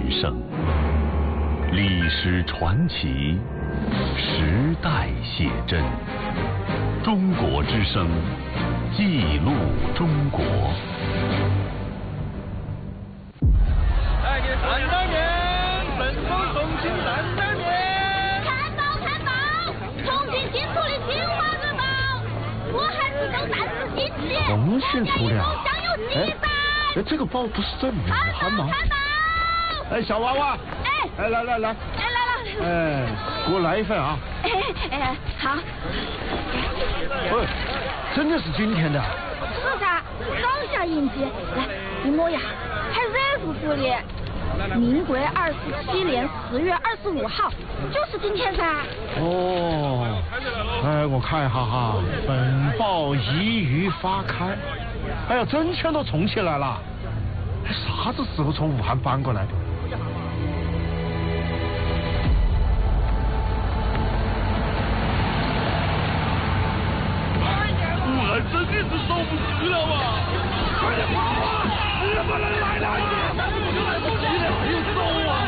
声，历史传奇，时代写真。中国之声，记录中国。 3年，本风重庆3年。 看报，重庆新出的新华日报，我还是走3次星期， 重新出的啊！ 享有记载。 哎，这个报不是在武汉吗？ 看报。 哎，小娃娃。哎，来。 来了。 哎，给我来一份啊。 哎，好。 哎，真的是今天的。 是噻，刚下印记，来，你摸呀，还热乎乎的。民国27年4月25号，就是今天噻。 哦，哎，我看一下哈，本报已于发刊。哎呀，真全都重起来了。啥子时候从武汉搬过来的？ 武汉真的是守不住了嘛！快点跑啊！日本人来了！你还有走啊！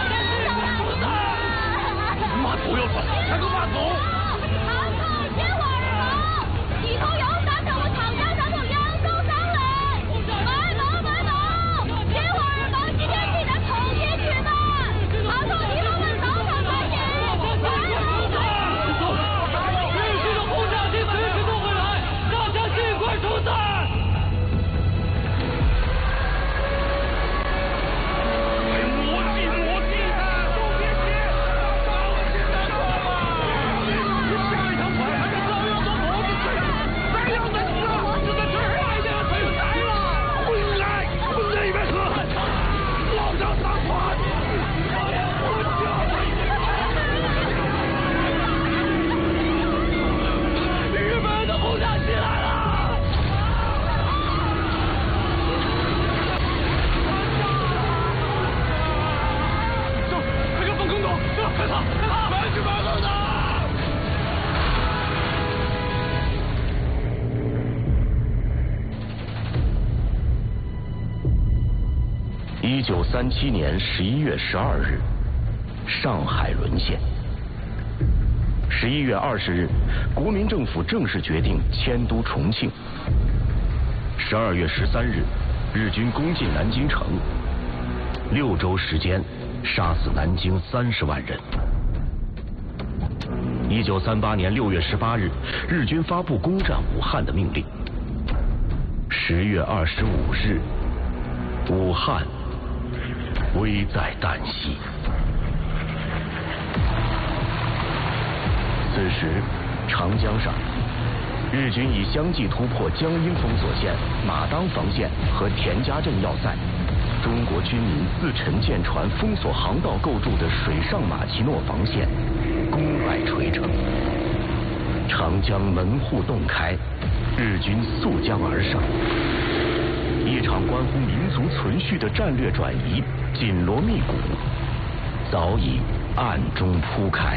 码头要走，看个码头！ 码头接我儿子，以后有三条我长江上头扬州商人，买农，接我儿子今天记得统一去吧，码头地方们早场欢迎， 必须的轰炸机随时都会来，大家尽快出战。 1937年11月12日，上海沦陷。11月20日，国民政府正式决定迁都重庆。12月13日，日军攻进南京城，6周时间，杀死南京30万人。1938年6月18日，日军发布攻占武汉的命令。10月25日，武汉危在旦夕。此时，长江上，日军已相继突破江阴封锁线、马当防线和田家镇要塞。中国军民自沉舰船封锁航道构筑的水上马奇诺防线功败垂成。长江门户洞开，日军溯江而上。一场关乎民族存续的战略转移紧锣密鼓，早已暗中铺开。